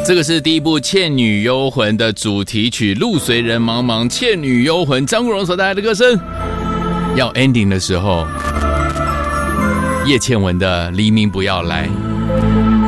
这个是第一部《倩女幽魂》的主题曲《路随人茫茫》，《倩女幽魂》张国荣所带来的歌声。要 ending 的时候，叶倩文的《黎明不要来》。